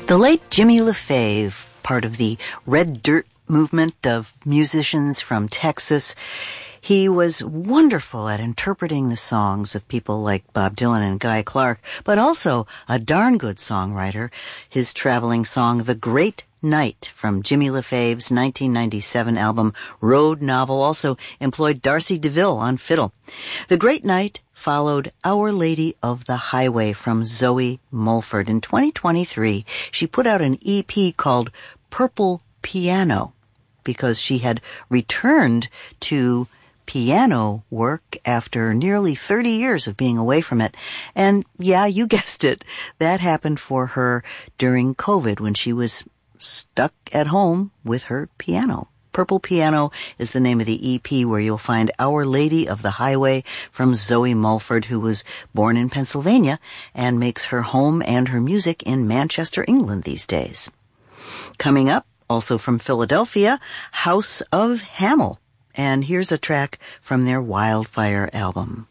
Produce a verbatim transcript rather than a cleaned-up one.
The late Jimmy LaFave, part of the Red Dirt movement of musicians from Texas, he was wonderful at interpreting the songs of people like Bob Dylan and Guy Clark, but also a darn good songwriter. His traveling song, The Great Night, from Jimmy LaFave's nineteen ninety-seven album Road Novel, also employed Darcy DeVille on fiddle. The Great Night followed Our Lady of the Highway from Zoe Mulford. In twenty twenty-three, she put out an E P called Purple Piano because she had returned to piano work after nearly thirty years of being away from it. And yeah, you guessed it, that happened for her during COVID when she was stuck at home with her piano. Purple Piano is the name of the E P, where you'll find Our Lady of the Highway from Zoe Mulford, who was born in Pennsylvania and makes her home and her music in Manchester, England these days. Coming up, also from Philadelphia, House of Hamel. And here's a track from their Wildfire album.